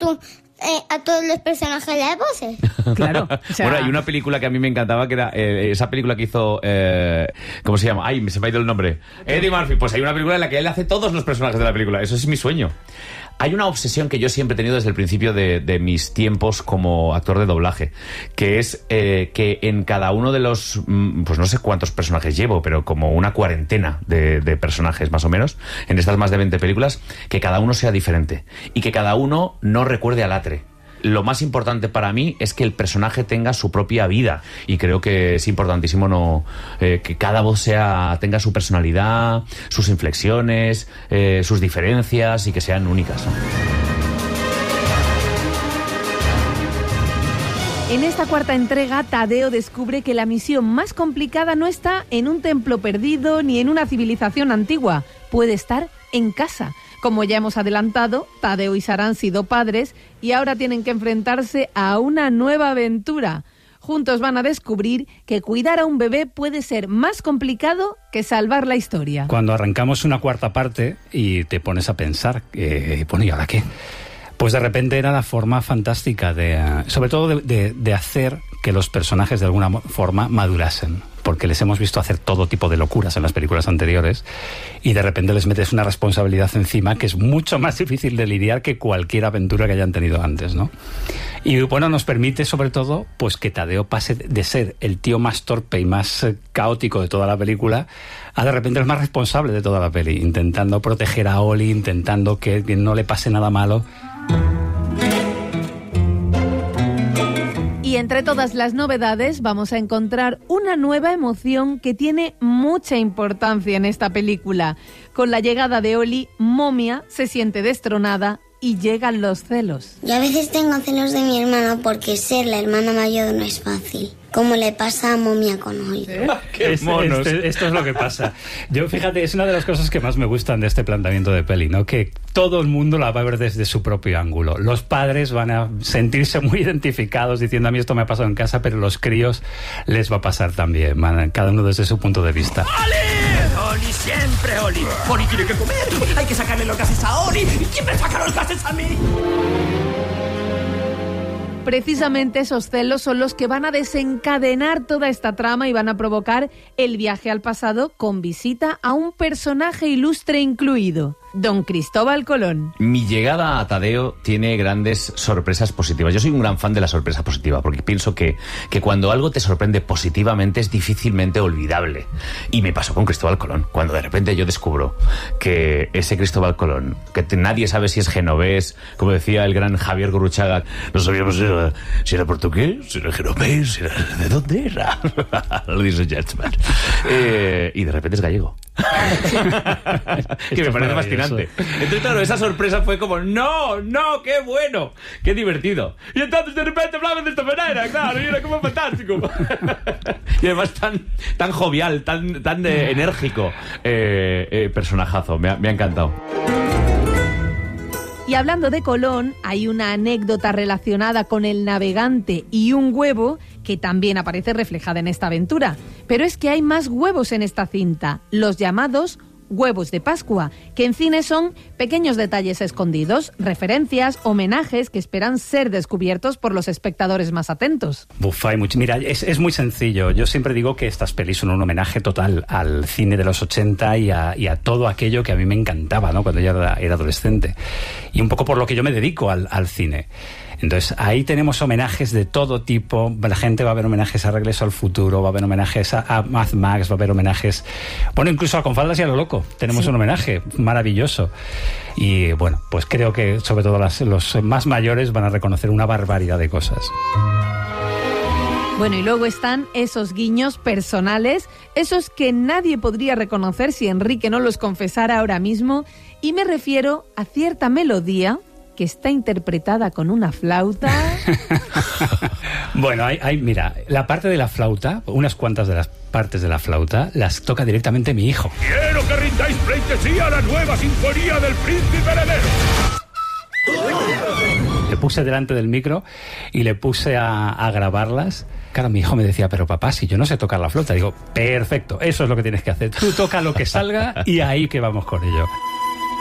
a todos los personajes las voces. Claro. O sea... Bueno, hay una película que a mí me encantaba, que era esa película que hizo... ¿cómo se llama? Ay, se me ha ido el nombre. Eddie Murphy. Pues hay una película en la que él hace todos los personajes de la película. Eso es mi sueño. Hay una obsesión que yo siempre he tenido desde el principio de mis tiempos como actor de doblaje, que es que en cada uno de los... pues no sé cuántos personajes llevo, pero como una cuarentena de personajes más o menos, en estas más de 20 películas, que cada uno sea diferente y que cada uno no recuerde al otro. Lo más importante para mí es que el personaje tenga su propia vida, y creo que es importantísimo que cada voz tenga su personalidad, sus inflexiones, sus diferencias, y que sean únicas, ¿no? En esta cuarta entrega, Tadeo descubre que la misión más complicada no está en un templo perdido ni en una civilización antigua, puede estar en casa. Como ya hemos adelantado, Tadeo y Sara han sido padres y ahora tienen que enfrentarse a una nueva aventura. Juntos van a descubrir que cuidar a un bebé puede ser más complicado que salvar la historia. Cuando arrancamos una cuarta parte y te pones a pensar, bueno, ¿y ahora qué? Pues de repente era la forma fantástica sobre todo de hacer que los personajes de alguna forma madurasen, porque les hemos visto hacer todo tipo de locuras en las películas anteriores y de repente les metes una responsabilidad encima que es mucho más difícil de lidiar que cualquier aventura que hayan tenido antes, ¿no? Y bueno, nos permite sobre todo pues que Tadeo pase de ser el tío más torpe y más caótico de toda la película a de repente el más responsable de toda la peli, intentando proteger a Oli, intentando que no le pase nada malo. Y entre todas las novedades vamos a encontrar una nueva emoción que tiene mucha importancia en esta película. Con la llegada de Oli, Momia se siente destronada y llegan los celos. Yo a veces tengo celos de mi hermana porque ser la hermana mayor no es fácil, como le pasa a Momia con Oli. ¡Qué monos! Esto es lo que pasa. Yo, fíjate, es una de las cosas que más me gustan de este planteamiento de peli, ¿no? Que todo el mundo la va a ver desde su propio ángulo. Los padres van a sentirse muy identificados diciendo, a mí esto me ha pasado en casa, pero los críos les va a pasar también, cada uno desde su punto de vista. ¡Oli! ¡Oli siempre, Oli! ¡Oli tiene que comer! ¡Hay que sacarle los gases a Oli! ¿Y quién me saca los gases a mí? Precisamente esos celos son los que van a desencadenar toda esta trama y van a provocar el viaje al pasado con visita a un personaje ilustre incluido, Don Cristóbal Colón. Mi llegada a Tadeo tiene grandes sorpresas positivas. Yo soy un gran fan de la sorpresa positiva, porque pienso que cuando algo te sorprende positivamente es difícilmente olvidable. Y me pasó con Cristóbal Colón, cuando de repente yo descubro que ese Cristóbal Colón, que nadie sabe si es genovés, como decía el gran Javier Gurruchaga, no sabíamos si era portugués, si era genovés, si era, ¿de dónde era? Ladies and gentlemen. Y de repente es gallego. Que me parece fascinante. Entonces, claro, esa sorpresa fue como, ¡no! ¡Qué bueno! ¡Qué divertido! Y entonces de repente hablaban de esta manera, claro, y era como fantástico. Y además tan jovial, tan enérgico. Personajazo, me ha encantado. Y hablando de Colón, hay una anécdota relacionada con el navegante y un huevo que también aparece reflejada en esta aventura. Pero es que hay más huevos en esta cinta, los llamados huevos de Pascua, que en cine son pequeños detalles escondidos, referencias, homenajes que esperan ser descubiertos por los espectadores más atentos. Mira, es muy sencillo. Yo siempre digo que estas pelis son un homenaje total al cine de los 80 y a todo aquello que a mí me encantaba, ¿no? Cuando yo era adolescente. Y un poco por lo que yo me dedico al cine. Entonces, ahí tenemos homenajes de todo tipo. La gente va a ver homenajes a Regreso al Futuro, va a haber homenajes a Mad Max, va a haber homenajes... Bueno, incluso a Con faldas y a lo loco. Tenemos un homenaje maravilloso. Y, bueno, pues creo que sobre todo los más mayores van a reconocer una barbaridad de cosas. Bueno, y luego están esos guiños personales, esos que nadie podría reconocer si Enrique no los confesara ahora mismo. Y me refiero a cierta melodía que está interpretada con una flauta. Bueno, mira, la parte de la flauta, unas cuantas de las partes de la flauta, las toca directamente mi hijo. Quiero que rindáis pleitesía a la nueva sinfonía del Príncipe Heredero. Le puse delante del micro y le puse a grabarlas. Claro, mi hijo me decía, pero papá, si yo no sé tocar la flauta. Digo, perfecto, eso es lo que tienes que hacer. Tú toca lo que salga y ahí que vamos con ello.